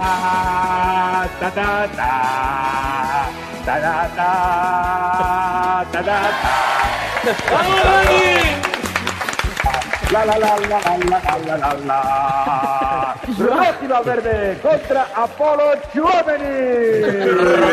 ta ta ta, ta ta ta, ta ta ta. ¡Vamos, Dani! La la la la la la la la. Rocky Valverde contra Apolo Tchouaméni.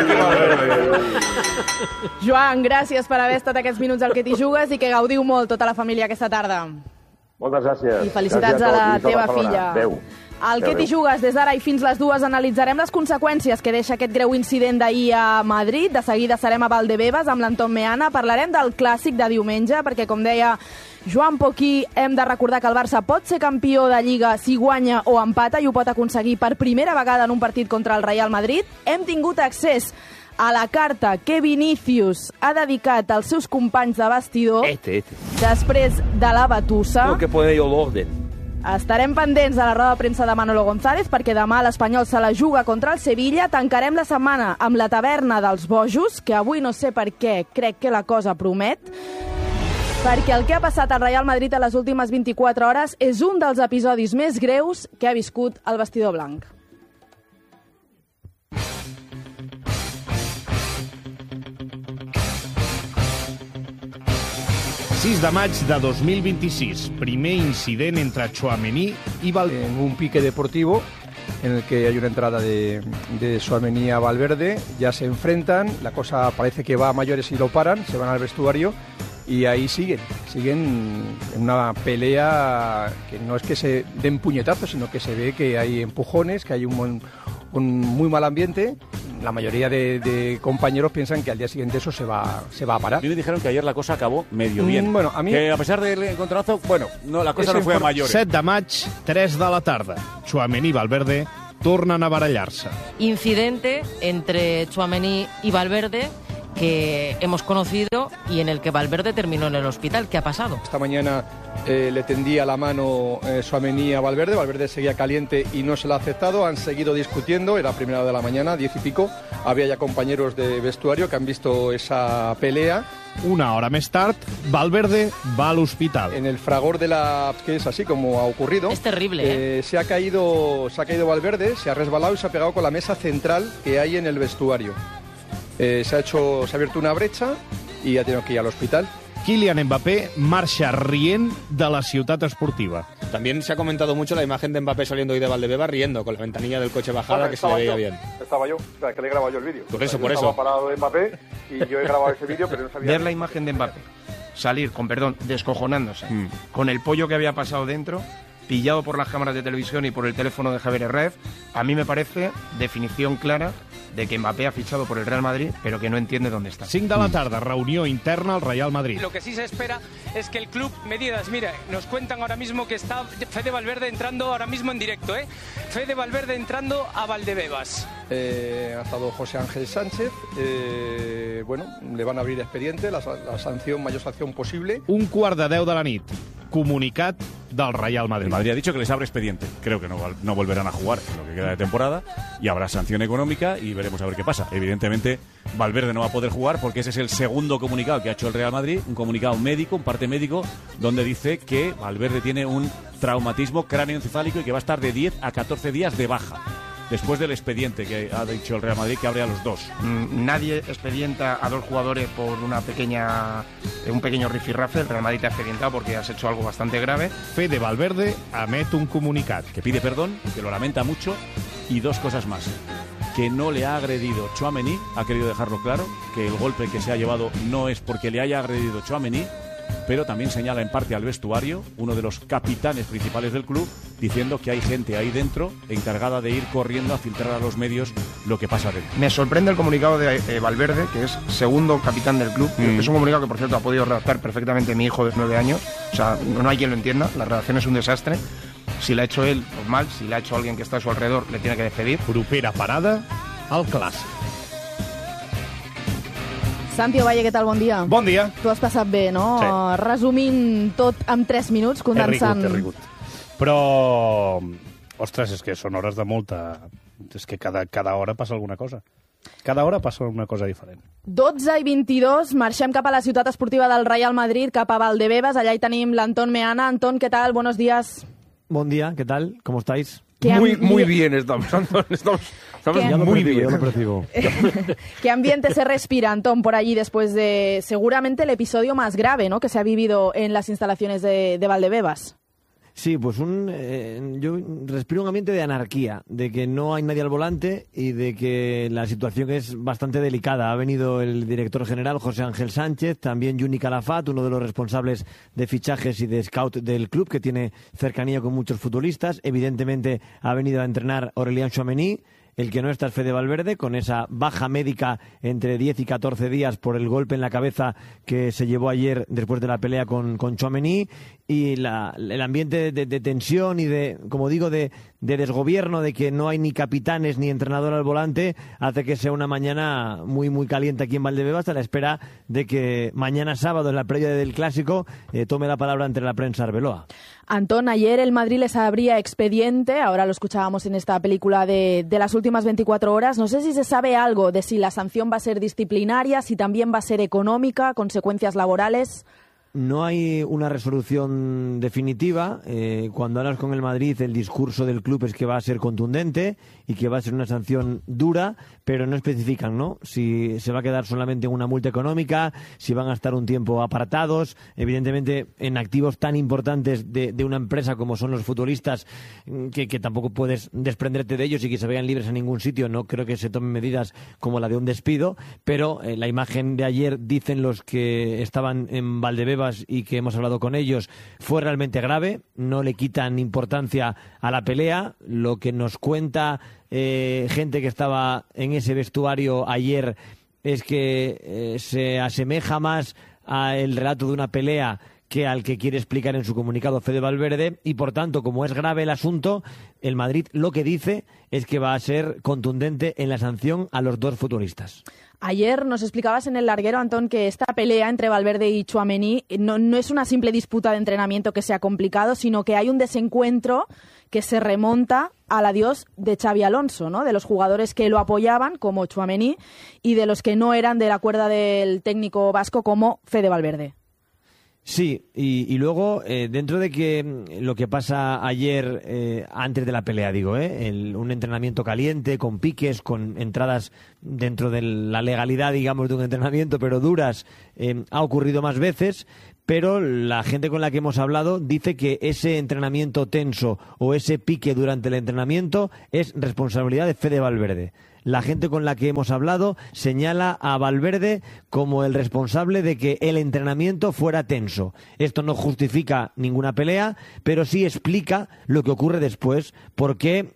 Joan, gràcies per haver estat aquests minuts al Que t'hi jugues i que gaudiu molt tota la família aquesta tarda. Moltes gràcies. I felicitats a la teva filla. Adéu. Al Que t'hi jugues, des d'ara i fins les 2 analitzarem les conseqüències que deixa aquest greu incident d'ahir a Madrid. De seguida serem a Valdebebas amb l'Anton Meana. Parlarem del clàssic de diumenge, perquè, com deia Joan Poquí, hem de recordar que el Barça pot ser campió de Lliga si guanya o empata i ho pot aconseguir per primera vegada en un partit contra el Real Madrid. Hem tingut accés a la carta que Vinícius ha dedicat als seus companys de vestidor després de la batussa. Tengo que poner yo el orden. Estarem pendents de la roda de premsa de Manolo González perquè demà l'Espanyol se la juga contra el Sevilla. Tancarem la setmana amb la taverna dels bojos, que avui no sé per què, crec que la cosa promet, perquè el que ha passat al Real Madrid a les últimes 24 hores és un dels episodis més greus que ha viscut el vestidor blanc. ...6 de maig de 2026, primer incident entre Tchouaméni y Valverde. En un pique deportivo en el que hay una entrada de Tchouaméni a Valverde, ya se enfrentan, la cosa parece que va a mayores y lo paran, se van al vestuario y ahí siguen en una pelea que no es que se den puñetazos, sino que se ve que hay empujones, que hay un muy mal ambiente. La mayoría de compañeros piensan que al día siguiente eso se va a parar. A mí me dijeron que ayer la cosa acabó medio bien. Bueno, a mí... Que a pesar del encontronazo, bueno, no, la cosa no fue a mayores. 7 de maig, 3 de la tarda. Tchouaméni i Valverde tornen a barallar-se. Incidente entre Tchouaméni y Valverde que hemos conocido y en el que Valverde terminó en el hospital. ¿Qué ha pasado? Esta mañana le tendía la mano Tchouaméni a Valverde. Valverde seguía caliente y no se lo ha aceptado. Han seguido discutiendo. Era primera hora de la mañana, 10 y pico. Había ya compañeros de vestuario que han visto esa pelea. Una hora més tard, Valverde va a l'hospital. En el fragor de la... que es así como ha ocurrido. Es terrible, ¿eh? Se ha caído Valverde, se ha resbalado y se ha pegado con la mesa central que hay en el vestuario. Se ha abierto una brecha y ha tenido que ir al hospital. Kylian Mbappé marxa rient de la ciutat esportiva. También se ha comentado mucho la imagen de Mbappé saliendo hoy de Valdebebas riendo con la ventanilla del coche bajada, que se le veía bien. Estaba yo, o sea, que le he grabado yo el vídeo. Por eso. Estaba parado de Mbappé y yo he grabado ese vídeo, pero no sabía... Ver la imagen de Mbappé, salir, descojonándose, con el pollo que había pasado dentro, pillado por las cámaras de televisión y por el teléfono de Javier Herrera, a mí me parece definición clara de que Mbappé ha fichado por el Real Madrid, pero que no entiende dónde está. 5 de la tarda, reunió interna al Real Madrid. Lo que sí se espera es que el club medidas, mira, nos cuentan ahora mismo que está Fede Valverde entrando ahora mismo en directo, Fede Valverde entrando a Valdebebas. Ha estado José Ángel Sánchez, bueno, le van a abrir expediente, la sanción, mayor sanción posible. 1:15 de la nit. Comunicat del Real Madrid. El Madrid ha dicho que les abre expediente. Creo que no volverán a jugar en lo que queda de temporada y habrá sanción económica y veremos a ver qué pasa. Evidentemente, Valverde no va a poder jugar porque ese es el segundo comunicado que ha hecho el Real Madrid, un comunicado médico, un parte médico, donde dice que Valverde tiene un traumatismo cráneoencefálico y que va a estar de 10 a 14 días de baja. Después del expediente que ha dicho el Real Madrid que abre a los dos. Nadie expedienta a dos jugadores por un pequeño rifirrafe. El Real Madrid te ha expedientado porque has hecho algo bastante grave. Fede Valverde emet un comunicat. Que pide perdón, que lo lamenta mucho y dos cosas más. Que no le ha agredido Tchouaméni, ha querido dejarlo claro, que el golpe que se ha llevado no es porque le haya agredido Tchouaméni, pero también señala en parte al vestuario, uno de los capitanes principales del club, diciendo que hay gente ahí dentro encargada de ir corriendo a filtrar a los medios lo que pasa dentro. Me sorprende el comunicado de Valverde, que es segundo capitán del club. Es un comunicado que, por cierto, ha podido redactar perfectamente mi hijo de 9 años. O sea, no hay quien lo entienda, la redacción es un desastre. Si la ha hecho él, pues mal. Si la ha hecho alguien que está a su alrededor, le tiene que despedir. Propera parada al clàssic. Santi Ovalle, què tal? Bon dia. Bon dia. Tu has passat bé, no? Sí. Resumint tot en 3 minuts, condensant... He rigut. Però, ostres, és que són hores de molta... És que cada hora passa alguna cosa. Cada hora passa una cosa diferent. 12 i 22, marxem cap a la ciutat esportiva del Real Madrid, cap a Valdebebas. Allà hi tenim l'Anton Meana. Anton, què tal? Buenos días. Buen día, ¿qué tal? ¿Cómo estáis? Muy bien estamos, Antón. Estamos muy bien. Yo lo percibo. ¿Qué ambiente se respira, Antón, por allí después de seguramente el episodio más grave, ¿no?, que se ha vivido en las instalaciones de Valdebebas? Sí, pues yo respiro un ambiente de anarquía, de que no hay nadie al volante y de que la situación es bastante delicada. Ha venido el director general, José Ángel Sánchez, también Juni Calafat, uno de los responsables de fichajes y de scout del club, que tiene cercanía con muchos futbolistas. Evidentemente ha venido a entrenar Aurélien Tchouaméni. El que no está es Fede Valverde, con esa baja médica entre 10 y 14 días por el golpe en la cabeza que se llevó ayer después de la pelea con Tchouaméni, y el ambiente de tensión y como digo, de desgobierno, de que no hay ni capitanes ni entrenador al volante, hace que sea una mañana muy, muy caliente aquí en Valdebebas, a la espera de que mañana sábado, en la previa del Clásico, tome la palabra ante la prensa Arbeloa. Antón, ayer el Madrid les abría expediente, ahora lo escuchábamos en esta película de las últimas 24 horas. No sé si se sabe algo de si la sanción va a ser disciplinaria, si también va a ser económica, consecuencias laborales. No hay una resolución definitiva. Cuando hablas con el Madrid, el discurso del club es que va a ser contundente y que va a ser una sanción dura, pero no especifican, ¿no?, si se va a quedar solamente en una multa económica, si van a estar un tiempo apartados. Evidentemente, en activos tan importantes de una empresa como son los futbolistas, que tampoco puedes desprenderte de ellos y que se vean libres en ningún sitio, no creo que se tomen medidas como la de un despido, pero la imagen de ayer, dicen los que estaban en Valdebebas y que hemos hablado con ellos, fue realmente grave. No le quitan importancia a la pelea. Lo que nos cuenta gente que estaba en ese vestuario ayer es que se asemeja más al relato de una pelea que al que quiere explicar en su comunicado Fede Valverde, y por tanto, como es grave el asunto, el Madrid lo que dice es que va a ser contundente en la sanción a los dos futbolistas. Ayer nos explicabas en el larguero, Antón, que esta pelea entre Valverde y Tchouaméni no es una simple disputa de entrenamiento que sea complicado, sino que hay un desencuentro que se remonta al adiós de Xabi Alonso, ¿no?, de los jugadores que lo apoyaban, como Tchouaméni, y de los que no eran de la cuerda del técnico vasco, como Fede Valverde. Sí, y luego, dentro de que lo que pasa ayer, antes de la pelea, digo, un entrenamiento caliente, con piques, con entradas dentro de la legalidad, digamos, de un entrenamiento, pero duras, ha ocurrido más veces, pero la gente con la que hemos hablado dice que ese entrenamiento tenso o ese pique durante el entrenamiento es responsabilidad de Fede Valverde. La gente con la que hemos hablado señala a Valverde como el responsable de que el entrenamiento fuera tenso. Esto no justifica ninguna pelea, pero sí explica lo que ocurre después, porque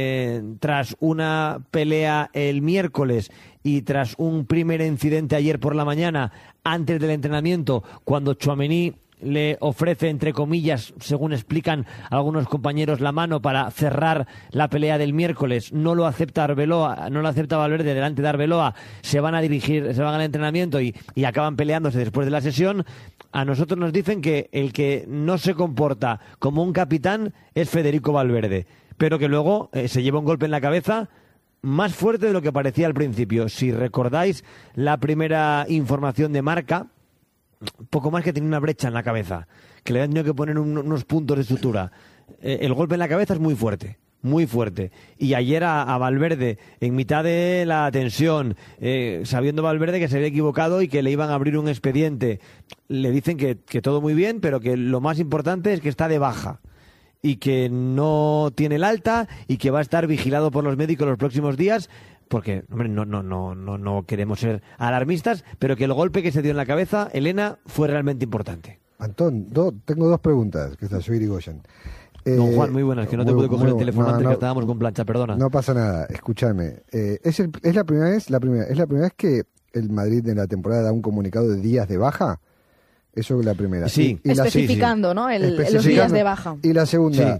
tras una pelea el miércoles y tras un primer incidente ayer por la mañana, antes del entrenamiento, cuando Tchouaméni le ofrece, entre comillas, según explican algunos compañeros, la mano para cerrar la pelea del miércoles, no lo acepta Arbeloa, no lo acepta Valverde delante de Arbeloa, se van al entrenamiento y acaban peleándose después de la sesión. A nosotros nos dicen que el que no se comporta como un capitán es Federico Valverde, pero que luego se lleva un golpe en la cabeza más fuerte de lo que parecía al principio. Si recordáis la primera información de Marca, poco más que tenía una brecha en la cabeza, que le habían tenido que poner unos puntos de sutura. El golpe en la cabeza es muy fuerte, muy fuerte. Y ayer a Valverde, en mitad de la tensión, sabiendo Valverde que se había equivocado y que le iban a abrir un expediente, le dicen que todo muy bien, pero que lo más importante es que está de baja y que no tiene el alta y que va a estar vigilado por los médicos los próximos días, porque, hombre, no queremos ser alarmistas, pero que el golpe que se dio en la cabeza, Elena, fue realmente importante. Antón, tengo dos preguntas, que soy Irigoyen. Don Juan, muy buenas, que no te pude coger el teléfono antes, que estábamos con plancha, perdona. No pasa nada, escúchame. ¿Es la primera vez que el Madrid en la temporada da un comunicado de días de baja? Eso es la primera. Sí. Especificando, ¿no? Los días de baja. Y la segunda,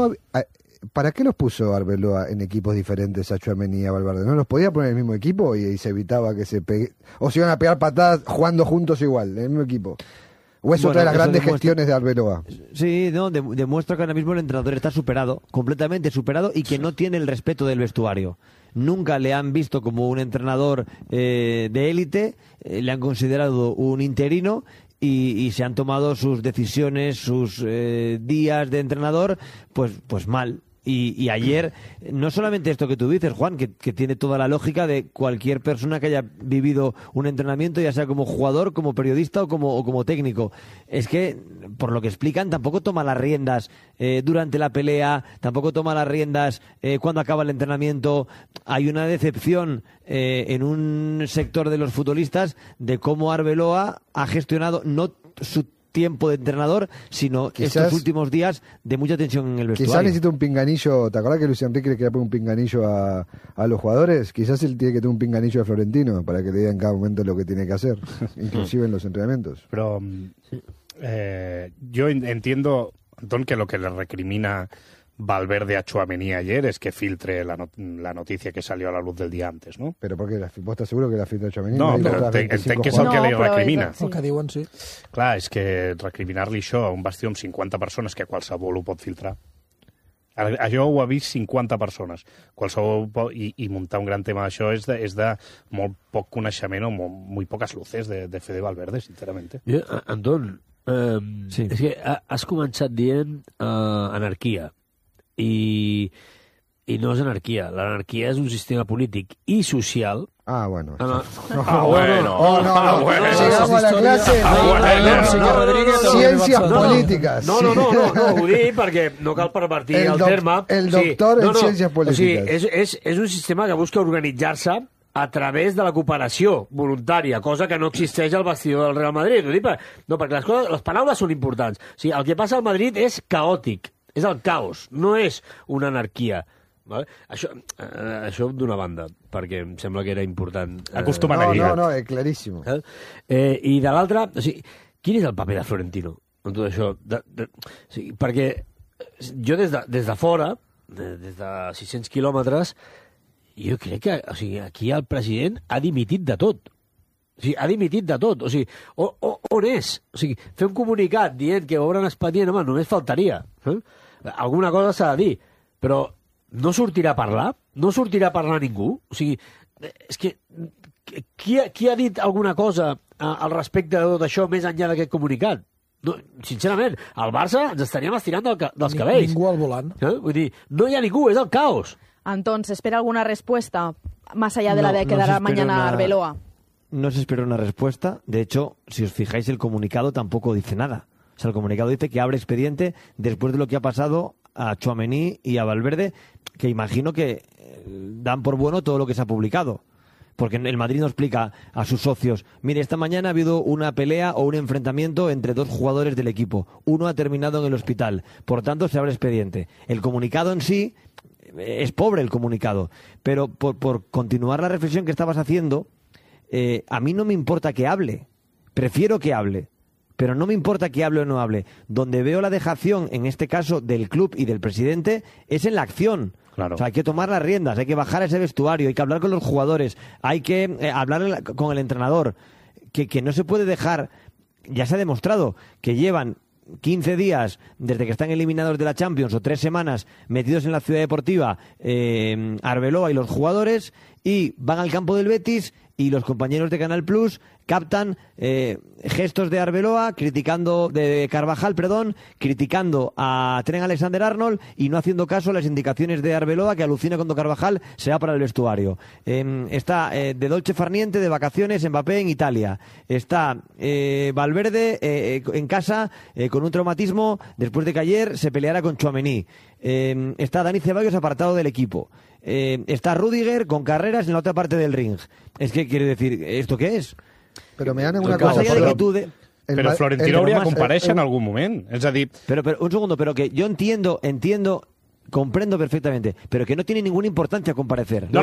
¿para qué los puso Arbeloa en equipos diferentes a Tchouaméni y a Valverde? ¿No los podía poner en el mismo equipo y se evitaba que se pegue? ¿O se iban a pegar patadas jugando juntos igual, en el mismo equipo? ¿O es otra de las grandes gestiones de Arbeloa? Sí, no, demuestra que ahora mismo el entrenador está superado, completamente superado, y que no tiene el respeto del vestuario. Nunca le han visto como un entrenador de élite, le han considerado un interino, y se han tomado sus decisiones, sus días de entrenador, pues mal. Y ayer, no solamente esto que tú dices, Juan, que tiene toda la lógica de cualquier persona que haya vivido un entrenamiento, ya sea como jugador, como periodista o como técnico. Es que, por lo que explican, tampoco toma las riendas durante la pelea, tampoco toma las riendas cuando acaba el entrenamiento. Hay una decepción en un sector de los futbolistas de cómo Arbeloa ha gestionado no su tiempo de entrenador, sino estos últimos días de mucha tensión en el vestuario. Quizás necesita un pinganillo. ¿Te acuerdas que Luis Enrique le quería poner un pinganillo a los jugadores? Quizás él tiene que tener un pinganillo a Florentino para que le diga en cada momento lo que tiene que hacer, inclusive en los entrenamientos. Pero yo entiendo, Antón, que lo que le recrimina Valverde a Tchouaméni ayer es que filtre la noticia que salió a la luz del dia antes, no? Però per què? ¿Vos estàs seguro que la filtra Tchouaméni? No, però entenc que és el que li recrimina. El que diuen, sí. Clar, és que recriminar-li això a un bastió amb 50 persones, que qualsevol ho pot filtrar. Això ho ha vist 50 persones. Qualsevol i muntar un gran tema d'això és de molt poc coneixement o muy pocas luces de Fede Valverde, sinceramente. Anton, sí. És que has començat dient anarquia. I no és anarquia. L'anarquia és un sistema polític i social. Ah, bueno. No. Llegamos a la clase. Ciencias polítiques. No, ho dic perquè no cal pervertir el terme. El doctor en ciencias polítiques. O sigui, és un sistema que busca organitzar-se a través de la cooperació voluntària, cosa que no existeix al vestidor del Real Madrid. Perquè les paraules són importants. O sigui, el que passa al Madrid és caòtic. És el caos, no és una anarquia. Vale? Això d'una banda, perquè em sembla que era important. No, és claríssim. I de l'altra, o sigui, quin és el paper de Florentino en tot això? O sigui, perquè jo des de fora, des de 600 quilòmetres, jo crec que aquí el president ha dimitit de tot. O sigui, ha dimitit de tot. O sigui, on és? O sigui, fer un comunicat dient que obren expedient, home, només faltaria. Alguna cosa s'ha de dir, però no sortirà a parlar? No sortirà a parlar ningú? O sigui, és que qui ha dit alguna cosa al respecte de tot això més enllà d'aquest comunicat? No, sincerament, al Barça ens estaríem estirant dels cabells. Ningú al volant. Vull dir, no hi ha ningú, és el caos. Antón, ¿se espera alguna respuesta más allá de la de que dará mañana Arbeloa? No se espera una respuesta. De hecho, si os fijáis, el comunicado tampoco dice nada. O sea, el comunicado dice que abre expediente después de lo que ha pasado a Tchouaméni y a Valverde, que imagino que dan por bueno todo lo que se ha publicado. Porque el Madrid no explica a sus socios, mire, esta mañana ha habido una pelea o un enfrentamiento entre dos jugadores del equipo. Uno ha terminado en el hospital. Por tanto, se abre expediente. El comunicado en sí es pobre, el comunicado. Pero por continuar la reflexión que estabas haciendo, a mí no me importa que hable. Prefiero que hable. Pero no me importa que hable o no hable. Donde veo la dejación, en este caso, del club y del presidente, es en la acción. Claro. O sea, hay que tomar las riendas, hay que bajar a ese vestuario, hay que hablar con los jugadores, hay que hablar con el entrenador. Que no se puede dejar, ya se ha demostrado, que llevan 15 días desde que están eliminados de la Champions o 3 semanas metidos en la ciudad deportiva Arbeloa y los jugadores, y van al campo del Betis y los compañeros de Canal Plus captan gestos de Arbeloa de Carvajal, criticando a Trent Alexander-Arnold y no haciendo caso a las indicaciones de Arbeloa, que alucina cuando Carvajal se va para el vestuario. Está de dolce farniente, de vacaciones, Mbappé en Italia. Está Valverde en casa con un traumatismo después de que ayer se peleara con Tchouaméni. Está Dani Ceballos apartado del equipo. Está Rüdiger con carreras en la otra parte del ring. Es que quiere decir, ¿esto qué es? Però me una cosa. Però Florentino hauria de comparèixer en algun moment. És a dir... Pero un segundo, pero que yo entiendo, comprendo perfectamente, pero que no tiene ninguna importancia comparecer. Jo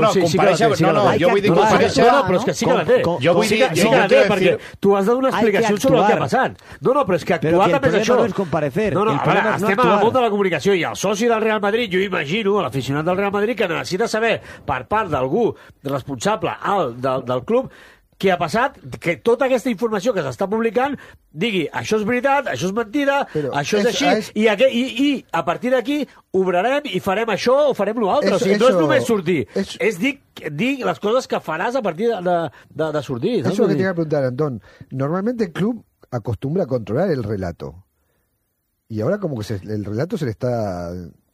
vull dir comparèixer... No, però és que sí que la té. Jo vull dir sí que la té, perquè tu has de donar explicacions sobre el que ha passat. No, però és que actuar també és això. No és comparecer. No, estem al món de la comunicació i el soci del Real Madrid, jo imagino, l'aficionat del Real Madrid, que necessita saber per part d'algú responsable alt del club què ha passat, que tota aquesta informació que s'està publicant digui això és veritat, això és mentida, això és així, i a partir d'aquí obrarem i farem això o farem l'altre. O sigui, no és només sortir, és dir les coses que faràs a partir de sortir. Eso es lo que te iba a preguntar, Antón. Normalmente el club acostumbra a controlar el relato. Y ahora como que el relato se le está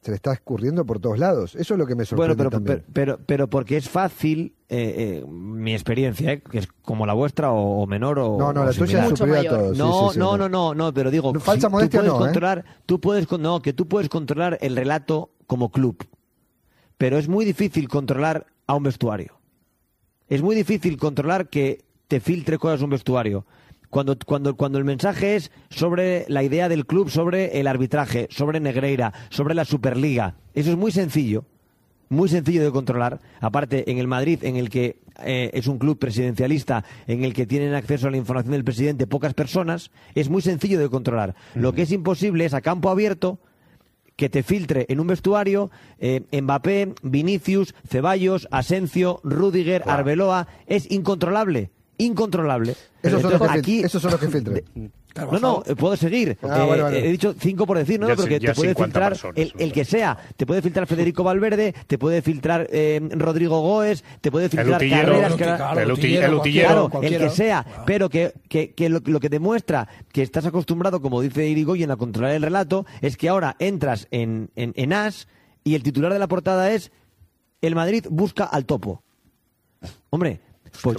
se le está escurriendo por todos lados. Eso es lo que me sorprende también. Pero porque es fácil, mi experiencia, que es como la vuestra o menor o no, la tuya es superior a todos. No, pero digo, falsa modestia tú puedes controlar el relato como club, pero es muy difícil controlar a un vestuario. Es muy difícil controlar que te filtre cosas un vestuario. Cuando el mensaje es sobre la idea del club, sobre el arbitraje, sobre Negreira, sobre la Superliga, eso es muy sencillo de controlar. Aparte, en el Madrid, en el que es un club presidencialista, en el que tienen acceso a la información del presidente pocas personas, es muy sencillo de controlar. Lo que es imposible es a campo abierto que te filtre en un vestuario Mbappé, Vinicius, Ceballos, Asencio, Rüdiger, Arbeloa. Es incontrolable. Esos son los que filtran. No, puedo seguir. Bueno. He dicho 5 por decir, pero que te puede filtrar el que sea. Te puede filtrar Federico Valverde, te puede filtrar Rodrigo Goes, te puede filtrar Carreras. El utillero. El que sea. Pero que lo que demuestra que estás acostumbrado, como dice Irigoyen, a controlar el relato, es que ahora entras en AS y el titular de la portada es: el Madrid busca al topo. Hombre, pues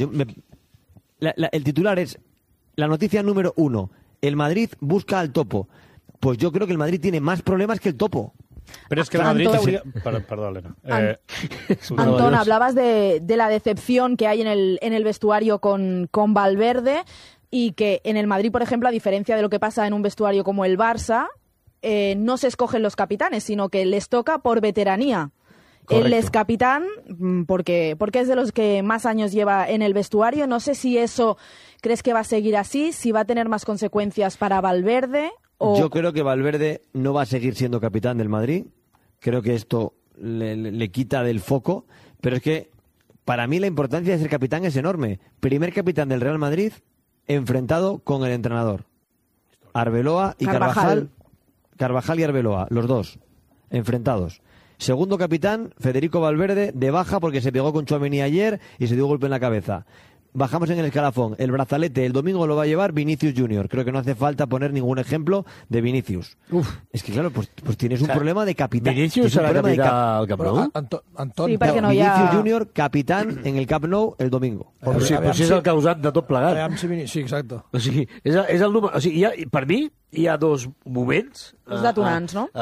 el titular es la noticia número 1. El Madrid busca al topo. Pues yo creo que el Madrid tiene más problemas que el topo. Pero es que el Madrid... Perdón, Elena. Antón, hablabas de la decepción que hay en el vestuario con Valverde y que en el Madrid, por ejemplo, a diferencia de lo que pasa en un vestuario como el Barça, no se escogen los capitanes, sino que les toca por veteranía. Correcto. Él es capitán porque es de los que más años lleva en el vestuario. No sé si eso crees que va a seguir así, si va a tener más consecuencias para Valverde. Yo creo que Valverde no va a seguir siendo capitán del Madrid. Creo que esto le quita del foco. Pero es que para mí la importancia de ser capitán es enorme. Primer capitán del Real Madrid enfrentado con el entrenador. Arbeloa y Carvajal y Arbeloa, los dos enfrentados. Segundo capitán, Federico Valverde, de baja porque se pegó con Tchouaméni ayer y se dio golpe en la cabeza. Bajamos en el escalafón. El brazalete el domingo lo va a llevar Vinicius Junior. Creo que no hace falta poner ningún ejemplo de Vinicius. Es que claro, pues tienes un problema de capitán. ¿Vinicius será capitán al Camp Nou? Antón, sí, perquè no Vinicius Junior, capitán en el Camp Nou el domingo. Però sí és el causant de tot plegat. Sí, exacte. O sigui, és el número... O sigui, per mi hi ha dos moments... Dos detonants, no?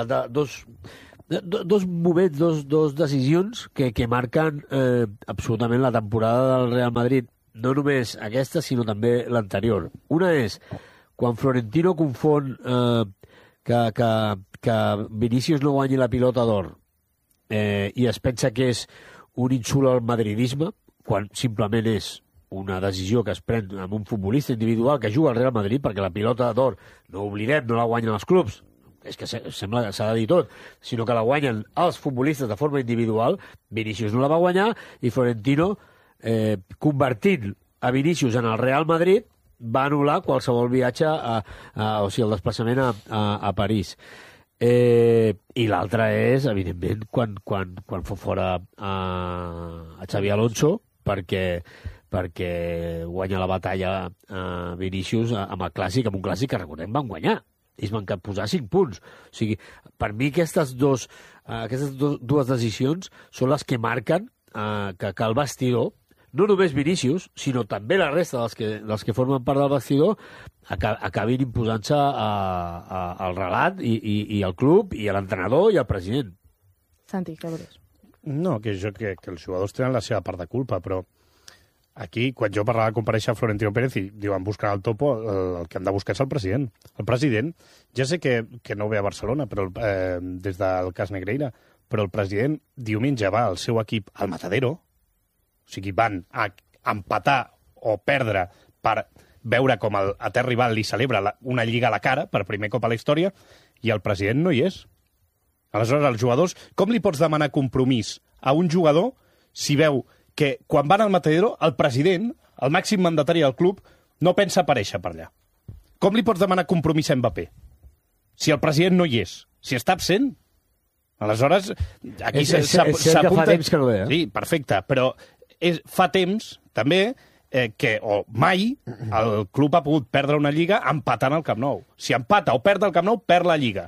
Dos moments, dos decisions que marquen absolutament la temporada del Real Madrid, no només aquesta, sinó també l'anterior. Una és quan Florentino confon que Vinícius no guanyi la pilota d'or i es pensa que és un insult al madridisme, quan simplement és una decisió que es pren amb un futbolista individual que juga al Real Madrid, perquè la pilota d'or, no oblidem, no la guanyen els clubs, és que sembla que s'ha de dir tot, sinó que la guanyen els futbolistes de forma individual. Vinícius no la va guanyar i Florentino, convertint a Vinícius en el Real Madrid, va anul·lar qualsevol viatge, o sigui, el desplaçament a París. I l'altre és, evidentment, quan fa fora a Xavi Alonso, perquè guanya la batalla a Vinícius amb el Clàssic, amb un Clàssic que, recordem, van guanyar. I es van posar 5 punts. O sigui, per mi aquestes dues decisions són les que marquen que el vestidor, no només Vinícius, sinó també la resta dels que formen part del vestidor, acabin imposant-se al relat i al club, i a l'entrenador i al president. Santi, què vols? No, que els jugadors tenen la seva part de culpa, però aquí, quan jo parlava de comparèixer a Florentino Pérez i diuen buscar el topo, el que han de buscar és el president. El president, ja sé que no ve a Barcelona però des del cas Negreira, però el president diumenge va al seu equip al Matadero, o sigui, van a empatar o perdre per veure com el etern rival li celebra una lliga a la cara per primer cop a la història, i el president no hi és. Aleshores, els jugadors, com li pots demanar compromís a un jugador si veu que quan van al Matadero, el president, el màxim mandatari del club, no pensa aparèixer per allà? Com li pots demanar compromís a Mbappé? Si el president no hi és, si està absent. Aleshores, aquí s'apunta... És que fa temps que no ve, eh? Sí, perfecte, però fa temps, també, o mai, el club ha pogut perdre una lliga empatant al Camp Nou. Si empata o perd el Camp Nou, perd la lliga.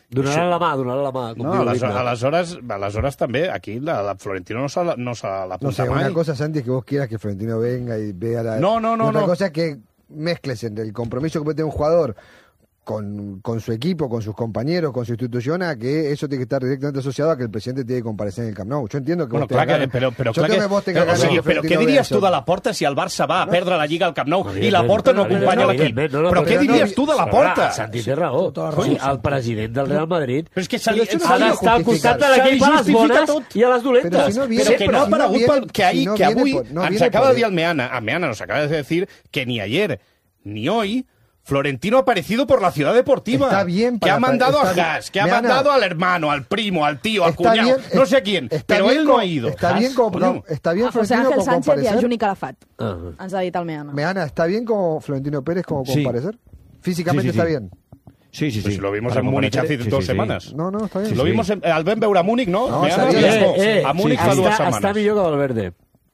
Donaran la mà, com No, diu l'himne. aleshores també, aquí la Florentino no se l'apunta No sé, mai. una cosa, Santi, es que vos quieras que Florentino venga y vea la... No. Y otra cosa es que mezcles entre el compromiso que puede tener un jugador con su equipo, con sus compañeros, con su institución, a que eso tiene que estar directamente asociado a que el presidente tiene que comparecer en el Camp Nou. Yo entiendo que Bueno, vos tengas clar, ganas- però yo clar creo que vos tengas o ganas sigui, que però què Florentino vea diries eso. tu de la Porta si el Barça va a perdre la Lliga al Camp Nou i la Evidentment. Porta no acompanya l'equip? Però què diries tu de la Porta? Santi té raó. O sigui, el president del Real Madrid Però és que ha d'estar al costat de l'equip a les bones i a les dolentes. Però si no viene- Però que no ha si no aparegut viene- pel que ahir, si no que viene avui por- no ens viene acaba por- de dir el Meana. A Meana nos acaba de decir que ni ayer ni hoy Florentino ha aparecido por la ciudad deportiva. Está bien que ha para- mandado está a bien. Haas, que ha Meana, mandado al hermano, al primo, al tío, al Está cuñado, bien, no sé a quién. está Pero bien él no como- ha ido. Está bien Haas, como coño. está bien A José Florentino Ángel como Sánchez i a comparecer. Juni Calafat. Ah. Ens ha dit el Meana. Meana, ¿está bien como Florentino Pérez como Sí. comparecer? Físicamente Sí, sí, está sí. bien. Sí, sí, Pues sí. lo vimos Para en Múnich hace comparecer, 2 sí, sí. semanas. No, está bien. Lo vimos al Ben veure a Múnich, no? No, Meana, està bien. a Múnich fa 2 Està setmanes. millor que Valverde.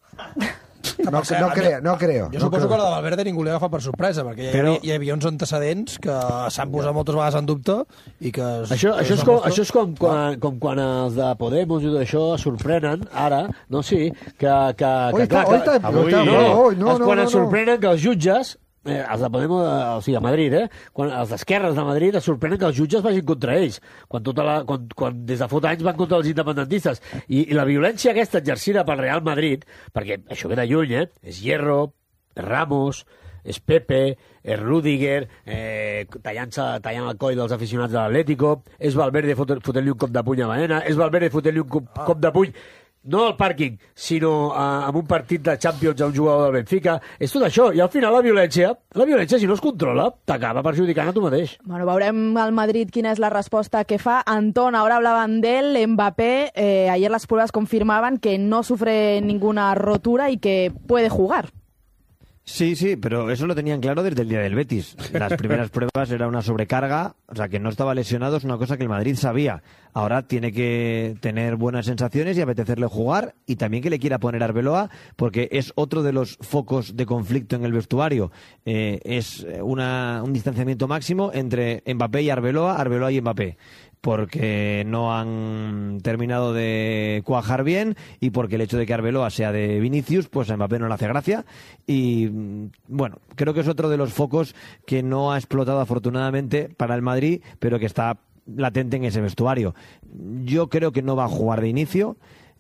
No creo. Jo no suposo creo. que la de Valverde ningú li agafa per sorpresa, perquè Però- hi havia uns antecedents que s'han posat moltes vegades en dubte i que... Això és com quan els de Podemos i tot això es sorprenen, ara, no, sí, que Hoy clar, está, que- hoy está, no, hoy, no, quan no, es no. sorprenen que els jutges, els de Podemos, o sigui, a Madrid, quan els d'esquerres de Madrid es sorprenen que els jutges vagin contra ells, quan des de fot anys van contra els independentistes. I la violència aquesta exercida pel Real Madrid, perquè això ve de lluny, és Hierro, és Ramos, és Pepe, és Rüdiger, tallant el coll dels aficionats de l'Atlético, és Valverde fotent-li un cop de puny a Baena, és Valverde fotent-li un cop de puny no al pàrquing, sinó en un partit de Champions a un jugador del Benfica. És tot això. I al final la violència, si no es controla, t'acaba perjudicant a tu mateix. Bueno, veurem al Madrid quina es la respuesta que fa. Antón, ahora hablaban de él, Mbappé. Ayer las pruebas confirmaban que no sufre ninguna rotura y que puede jugar. Sí, sí, pero eso lo tenían claro desde el día del Betis. Las primeras pruebas era una sobrecarga, o sea, que no estaba lesionado, es una cosa que el Madrid sabía. Ahora tiene que tener buenas sensaciones y apetecerle jugar, y también que le quiera poner a Arbeloa, porque es otro de los focos de conflicto en el vestuario. Es un distanciamiento máximo entre Mbappé y Arbeloa y Mbappé, porque no han terminado de cuajar bien y porque el hecho de que Arbeloa sea de Vinicius, pues a Mbappé no le hace gracia. Y bueno, creo que es otro de los focos que no ha explotado afortunadamente para el Madrid, pero que está latente en ese vestuario. Yo creo que no va a jugar de inicio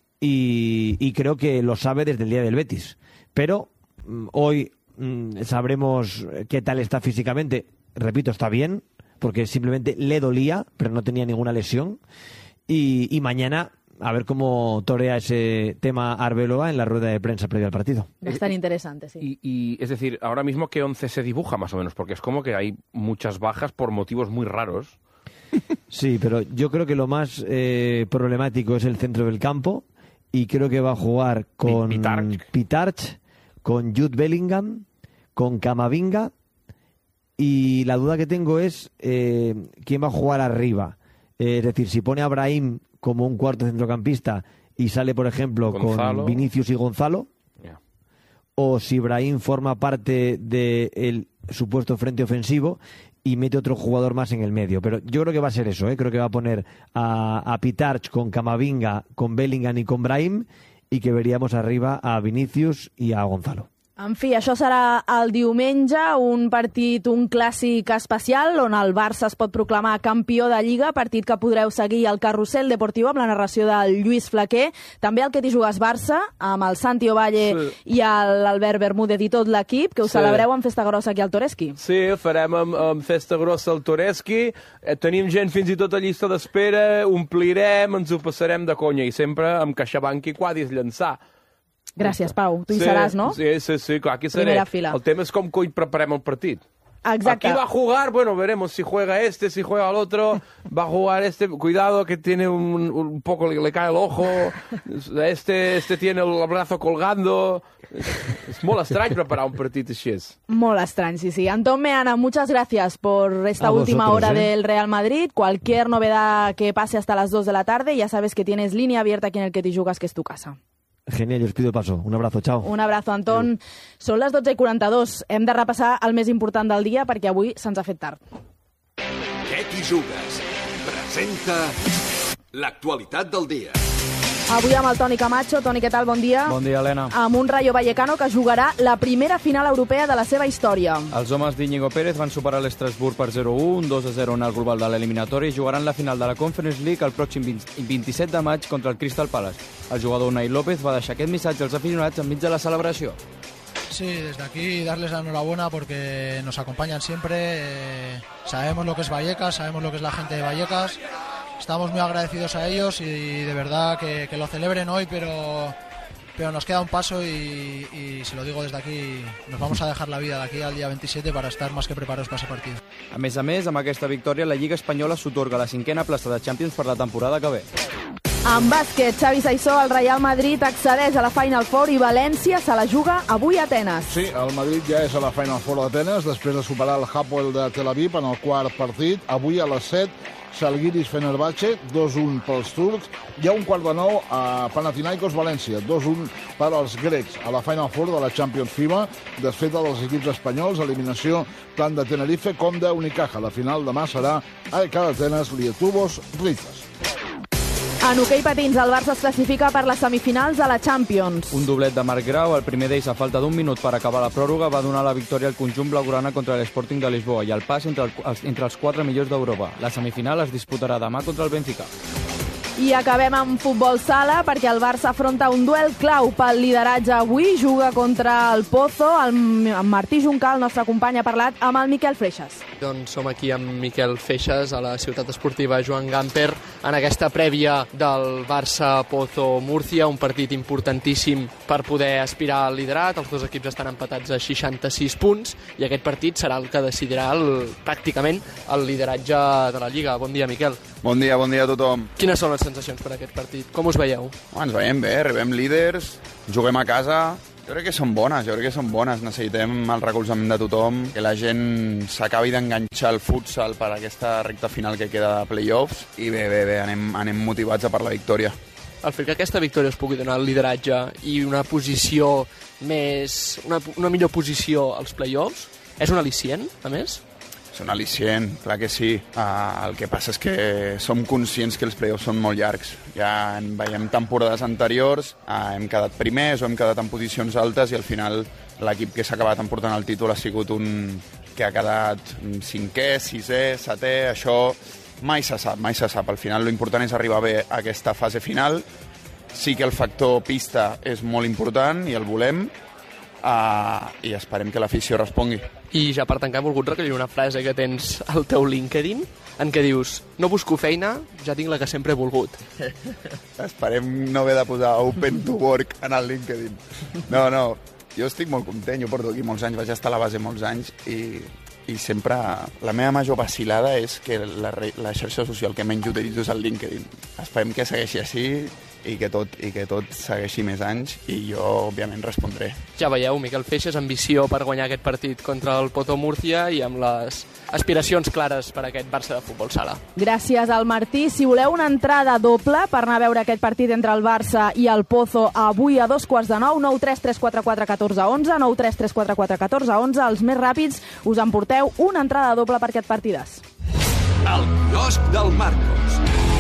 y creo que lo sabe desde el día del Betis. Pero hoy sabremos qué tal está físicamente. Repito, está bien, porque simplemente le dolía, pero no tenía ninguna lesión. Y mañana a ver cómo torea ese tema Arbeloa en la rueda de prensa previa al partido. Va a estar interesante, sí. Y es decir, ahora mismo, ¿qué 11 se dibuja más o menos? Porque es como que hay muchas bajas por motivos muy raros. Sí, pero yo creo que lo más problemático es el centro del campo, y creo que va a jugar con Pitarch, con Jude Bellingham, con Camavinga, y la duda que tengo es quién va a jugar arriba. Es decir, si pone a Brahim como un cuarto centrocampista y sale, por ejemplo, Gonzalo, con Vinicius y Gonzalo, o si Brahim forma parte del supuesto frente ofensivo y mete otro jugador más en el medio. Pero yo creo que va a ser eso, creo que va a poner a Pitarch con Camavinga, con Bellingham y con Brahim, y que veríamos arriba a Vinicius y a Gonzalo. En fi, això serà el diumenge, un partit, un clàssic especial, on el Barça es pot proclamar campió de Lliga, partit que podreu seguir al Carrusel Deportiu amb la narració del Lluís Flaquer, també el Que t'hi jugues Barça, amb el Santi Ovalle i l'Albert Bermúdez i tot l'equip, que us celebreu amb festa grossa aquí al Toreski. Sí, farem amb festa grossa al Toreski, tenim gent fins i tot a llista d'espera, omplirem, ens ho passarem de conya, i sempre amb CaixaBank i quadris llançar. Gràcies, Pau. Tu hi seràs, no? Sí, clar, aquí seré. Primera fila. El tema és com coi preparem el partit. Exacte. Aquí va a jugar, bueno, veremos si juega este, si juega el otro, va a jugar este, cuidado que tiene un poco, le cae el ojo, este tiene el brazo colgando. Es molt estrany preparar un partit així. Molt estrany, sí. Antón Meana, muchas gracias por esta última hora del Real Madrid. Cualquier novedad que pase hasta las 2 de la tarde, ya sabes que tienes línea abierta aquí en el Que t'hi jugues, que es tu casa. Genial, yo os pido paso. Un abrazo, chao. Un abrazo, Antón. Són les 12:42. Hem de repassar el més important del dia perquè avui se'ns ha fet tard. Que t'hi jugues? presenta l'actualitat del dia. Avui amb el Toni Camacho. Toni, què tal? Bon dia. Bon dia, Helena. Amb un Rayo Vallecano que jugarà la primera final europea de la seva història. Els homes d'Íñigo Pérez van superar l'Estrasburg per 0-1, 2-0 en el global de l'eliminatori i jugaran la final de la Conference League el pròxim 27 de maig contra el Crystal Palace. El jugador Unai López va deixar aquest missatge als aficionats enmig de la celebració. Sí, desde aquí darles la enhorabuena porque nos acompañan siempre. Sabemos lo que es Vallecas, sabemos lo que es la gente de Vallecas. Estamos muy agradecidos a ellos y de verdad que lo celebren hoy, pero nos queda un paso y se lo digo desde aquí, nos vamos a dejar la vida de aquí al día 27 para estar más que preparados para ese partido. A més, amb aquesta victòria, la Lliga Espanyola s'otorga la 5a plaça de Champions per la temporada que ve. En bàsquet, Xavi Saissó, el Real Madrid accedeix a la Final Four i València se la juga avui a Atenes. Sí, el Madrid ja és a la Final Four d'Atenes després de superar el Hapoel de Tel Aviv en el quart partit. Avui a les 7, Žalgiris Fenerbahçe, 2-1 pels turcs. Hi ha un quart de 9 a Panathinaikos València, 2-1 per als grecs. A la Final Four de la Champions FIBA, desfeta dels equips espanyols, eliminació tant de Tenerife com d'Unicaja. La final demà serà AEK d'Atenes, Lietuvos, Rizas. En hoquei patins, el Barça es classifica per les semifinals de la Champions. Un doblet de Marc Grau, el primer d'ells a falta d'un minut per acabar la pròrroga, va donar la victòria al conjunt blaugrana contra l'Sporting de Lisboa i el pas entre els 4 millors d'Europa. La semifinal es disputarà demà contra el Benfica. I acabem amb futbol sala perquè el Barça afronta un duel clau pel lideratge avui. Juga contra el Pozo. En Martí Juncal, el nostre company, ha parlat amb el Miquel Freixas. Doncs som aquí amb Miquel Freixas a la ciutat esportiva Joan Gamper en aquesta prèvia del Barça-Pozo-Múrcia, un partit importantíssim per poder aspirar al liderat. Els dos equips estan empatats a 66 punts i aquest partit serà el que decidirà pràcticament el lideratge de la Lliga. Bon dia, Miquel. Bon dia a tothom. Quines són les sensacions per aquest partit? Com us veieu? Ens veiem bé, arribem líders, juguem a casa. Jo crec que són bones, necessitem el recolzament de tothom, que la gent s'acabi d'enganxar al futsal per aquesta recta final que queda de play-offs i bé, anem motivats a per la victòria. El fet que aquesta victòria us pugui donar el lideratge i una posició més... una millor posició als play-offs és un al·licient, a més? És un al·licient, clar que sí. El que passa és que som conscients que els play-offs són molt llargs. Ja veiem temporades anteriors, hem quedat primers o hem quedat en posicions altes i al final l'equip que s'ha acabat emportant el títol ha sigut un que ha quedat 5è, 6è, 7è, això mai se sap. Al final l'important és arribar bé a aquesta fase final. Sí que el factor pista és molt important i el volem, i esperem que l'afició respongui. I ja per tancar he volgut recollir una frase que tens al teu LinkedIn en què dius, no busco feina, ja tinc la que sempre he volgut. Esperem no haver de posar open to work en el LinkedIn. No, jo estic molt content, jo porto aquí molts anys, vaig estar a la base molts anys i sempre la meva major vacilada és que la xarxa social que menys utilitzo és el LinkedIn. Esperem que segueixi així i que tot segueixi més anys i jo, òbviament, respondré. Ja veieu, Miquel Freixas, ambició per guanyar aquest partit contra el Pozo Múrcia i amb les aspiracions clares per a aquest Barça de futbol sala. Gràcies al Martí. Si voleu una entrada doble per anar a veure aquest partit entre el Barça i el Pozo avui a 9:15, 9 3 3 4 4 14 11, 9 3 3 4 4 14 11, els més ràpids us emporteu una entrada doble per aquest partidàs. El quiosc del Marcos.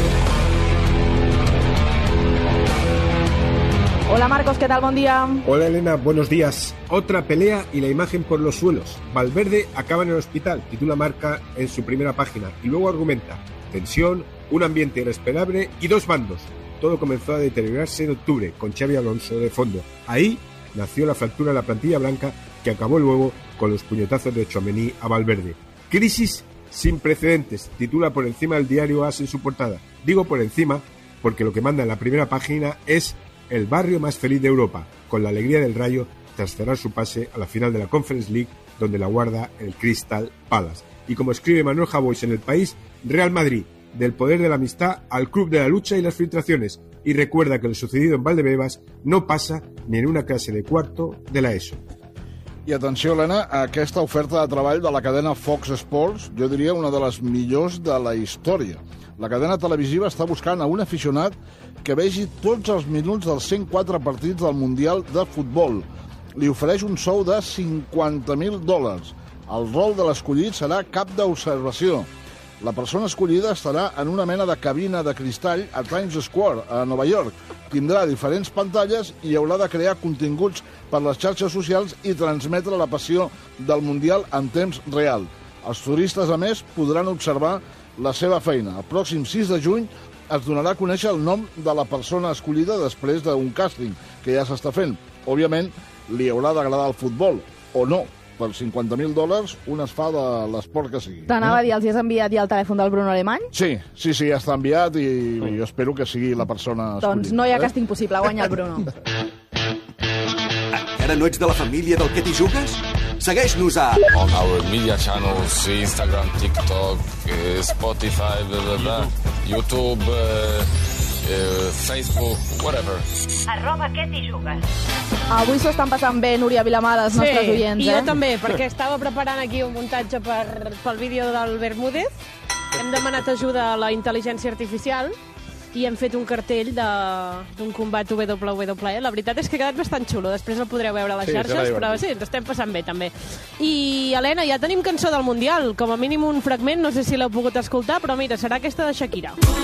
Hola Marcos, ¿qué tal? Buen día. Hola Elena, buenos días. Otra pelea y la imagen por los suelos. Valverde acaba en el hospital, titula Marca en su primera página y luego argumenta: tensión, un ambiente irrespirable y dos bandos. Todo comenzó a deteriorarse en octubre con Xabi Alonso de fondo. Ahí nació la fractura de la plantilla blanca que acabó luego con los puñetazos de Tchouaméni a Valverde. Crisis sin precedentes, titula por encima del diario AS en su portada. Digo por encima porque lo que manda en la primera página es el barrio más feliz de Europa, con la alegría del Rayo tras cerrar su pase a la final de la Conference League, donde la guarda el Crystal Palace. Y como escribe Manuel Javois en El País, Real Madrid, del poder de la amistad al club de la lucha y las filtraciones, y recuerda que lo sucedido en Valdebebas no pasa ni en una clase de cuarto de la ESO. I atenció, Helena, a aquesta oferta de treball de la cadena Fox Sports, jo diria una de les millors de la història. La cadena televisiva està buscant a un aficionat que vegi tots els minuts dels 104 partits del Mundial de Futbol. Li ofereix un sou de $50.000. El rol de l'escollit serà cap d'observació. La persona escollida estarà en una mena de cabina de cristall a Times Square, a Nova York. Tindrà diferents pantalles i haurà de crear continguts per les xarxes socials i transmetre la passió del Mundial en temps real. Els turistes, a més, podran observar la seva feina. El pròxim 6 de juny es donarà a conèixer el nom de la persona escollida després d'un càsting que ja s'està fent. Òbviament, li haurà d'agradar el futbol, o no. Per $50.000 un es fa de l'esport que sigui. T'anava a dir, els has enviat ja el telèfon del Bruno Alemany? Sí, ja està enviat i jo espero que sigui la persona escollida. Doncs no hi ha càsting possible, guanya el Bruno. Encara no ets de la família del que t'hi jugues? Segueix-nos a... On our media channels, Instagram, TikTok, Spotify, blah, blah, blah, YouTube, Facebook, whatever. @que t'hi jugues. Avui s'ho estan passant bé, Núria Vilamar, els nostres oients, i jo també, perquè estava preparant aquí un muntatge pel vídeo del Bermúdez. Hem demanat ajuda a la intel·ligència artificial i hem fet un cartell d'un combat WWE. La veritat és que ha quedat bastant xulo. Després el podreu veure a les xarxes, però sí, ens estem passant bé, també. I, Helena, ja tenim cançó del Mundial. Com a mínim un fragment, no sé si l'heu pogut escoltar, però mira, serà aquesta de Shakira.